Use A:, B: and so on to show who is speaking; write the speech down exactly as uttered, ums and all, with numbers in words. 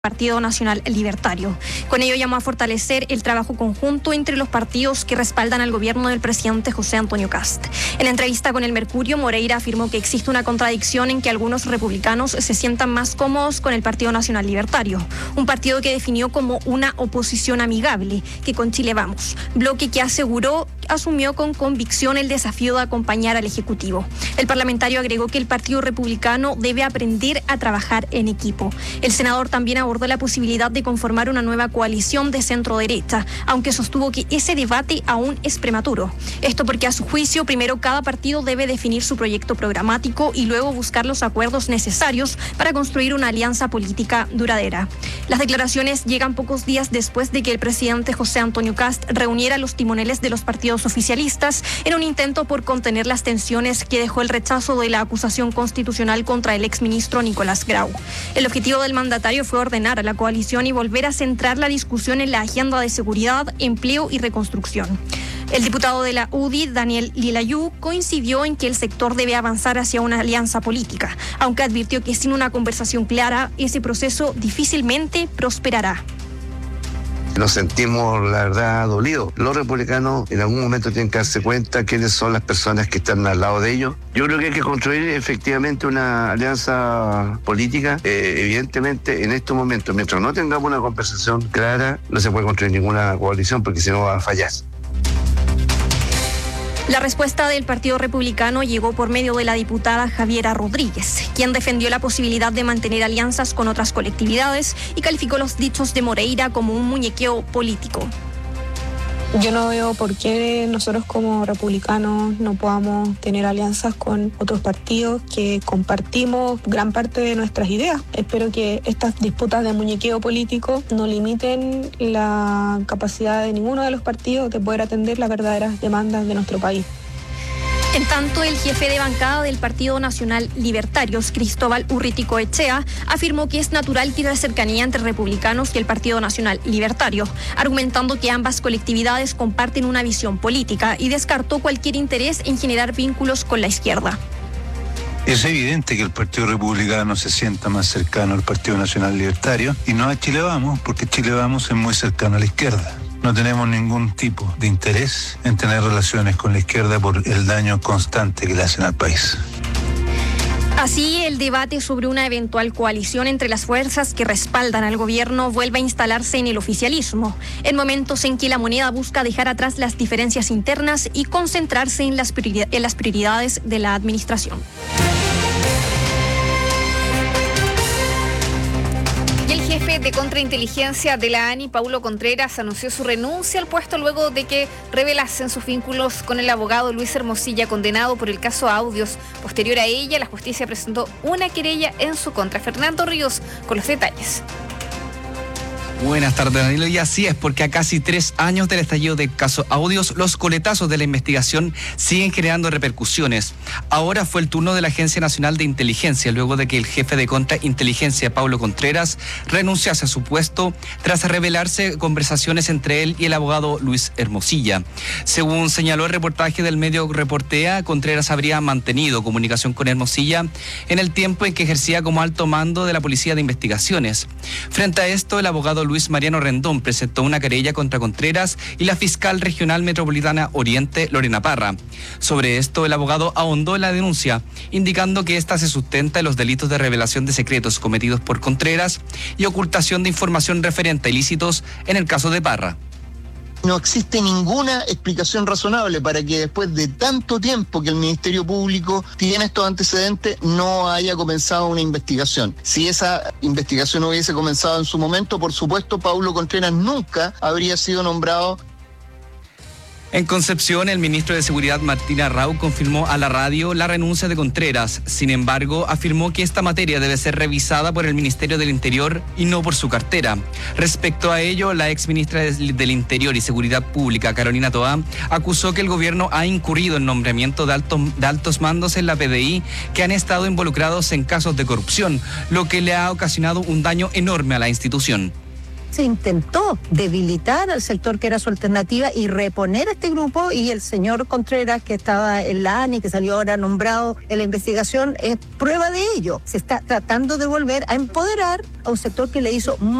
A: Partido Nacional Libertario. Con ello llamó a fortalecer el trabajo conjunto entre los partidos que respaldan al gobierno del presidente José Antonio Kast. En entrevista con el Mercurio, Moreira afirmó que existe una contradicción en que algunos republicanos se sientan más cómodos con el Partido Nacional Libertario, un partido que definió como una oposición amigable, que con Chile Vamos, bloque que aseguró asumió con convicción el desafío de acompañar al Ejecutivo. El parlamentario agregó que el Partido Republicano debe aprender a trabajar en equipo. El senador también abordó la posibilidad de conformar una nueva coalición de centro-derecha, aunque sostuvo que ese debate aún es prematuro. Esto porque a su juicio, primero cada partido debe definir su proyecto programático y luego buscar los acuerdos necesarios para construir una alianza política duradera. Las declaraciones llegan pocos días después de que el presidente José Antonio Kast reuniera a los timoneles de los partidos oficialistas en un intento por contener las tensiones que dejó el rechazo de la acusación constitucional contra el exministro Nicolás Grau. El objetivo del mandatario fue ordenar a la coalición y volver a centrar la discusión en la agenda de seguridad, empleo y reconstrucción. El diputado de la U D I, Daniel Lilayú, coincidió en que el sector debe avanzar hacia una alianza política, aunque advirtió que sin una conversación clara, ese proceso difícilmente prosperará.
B: Nos sentimos, la verdad, dolidos. Los republicanos en algún momento tienen que darse cuenta quiénes son las personas que están al lado de ellos. Yo creo que hay que construir efectivamente una alianza política. Eh, evidentemente, en estos momentos, mientras no tengamos una conversación clara, no se puede construir ninguna coalición porque si no va a fallar.
A: La respuesta del Partido Republicano llegó por medio de la diputada Javiera Rodríguez, quien defendió la posibilidad de mantener alianzas con otras colectividades y calificó los dichos de Moreira como un muñequeo político.
C: Yo no veo por qué nosotros como republicanos no podamos tener alianzas con otros partidos que compartimos gran parte de nuestras ideas. Espero que estas disputas de muñequeo político no limiten la capacidad de ninguno de los partidos de poder atender las verdaderas demandas de nuestro país.
A: En tanto, el jefe de bancada del Partido Nacional Libertarios, Cristóbal Urriticoechea, afirmó que es natural que haya cercanía entre republicanos y el Partido Nacional Libertario, argumentando que ambas colectividades comparten una visión política y descartó cualquier interés en generar vínculos con la izquierda.
D: Es evidente que el Partido Republicano se sienta más cercano al Partido Nacional Libertario y no a Chile Vamos, porque Chile Vamos es muy cercano a la izquierda. No tenemos ningún tipo de interés en tener relaciones con la izquierda por el daño constante que le hacen al país.
A: Así, el debate sobre una eventual coalición entre las fuerzas que respaldan al gobierno vuelve a instalarse en el oficialismo, en momentos en que la moneda busca dejar atrás las diferencias internas y concentrarse en las prioridades de la administración.
E: El jefe de contrainteligencia de la A N I, Paulo Contreras, anunció su renuncia al puesto luego de que revelasen sus vínculos con el abogado Luis Hermosilla, condenado por el caso Audios. Posterior a ella, la justicia presentó una querella en su contra. Fernando Ríos con los detalles.
F: Buenas tardes, Danilo. Y así es, porque a casi tres años del estallido del caso Audios, los coletazos de la investigación siguen generando repercusiones. Ahora fue el turno de la Agencia Nacional de Inteligencia, luego de que el jefe de contrainteligencia, Paulo Contreras, renunciase a su puesto tras revelarse conversaciones entre él y el abogado Luis Hermosilla. Según señaló el reportaje del medio Reportea, Contreras habría mantenido comunicación con Hermosilla en el tiempo en que ejercía como alto mando de la Policía de Investigaciones. Frente a esto, el abogado Luis Mariano Rendón presentó una querella contra Contreras y la fiscal regional metropolitana Oriente, Lorena Parra. Sobre esto, el abogado ahondó en la denuncia, indicando que ésta se sustenta en los delitos de revelación de secretos cometidos por Contreras y ocultación de información referente a ilícitos en el caso de Parra.
G: No existe ninguna explicación razonable para que después de tanto tiempo que el Ministerio Público tiene estos antecedentes no haya comenzado una investigación. Si esa investigación hubiese comenzado en su momento, por supuesto, Paulo Contreras nunca habría sido nombrado.
F: En Concepción, el ministro de Seguridad, Martín Arrau, confirmó a la radio la renuncia de Contreras. Sin embargo, afirmó que esta materia debe ser revisada por el Ministerio del Interior y no por su cartera. Respecto a ello, la exministra del Interior y Seguridad Pública, Carolina Toá, acusó que el gobierno ha incurrido en nombramiento de, alto, de altos mandos en la P D I que han estado involucrados en casos de corrupción, lo que le ha ocasionado un daño enorme a la institución.
H: Se intentó debilitar al sector que era su alternativa y reponer a este grupo, y el señor Contreras, que estaba en la ANI, que salió ahora nombrado en la investigación, es prueba de ello. Se está tratando de volver a empoderar a un sector que le hizo